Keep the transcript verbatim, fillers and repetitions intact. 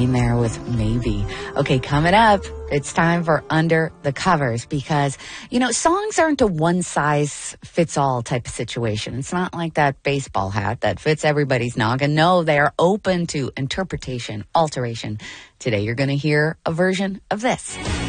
Wayne there with Maybe. Okay, coming up, it's time for Under the Covers because, you know, songs aren't a one-size-fits-all type of situation. It's not like that baseball hat that fits everybody's noggin. No, they are open to interpretation, alteration. Today, you're going to hear a version of this.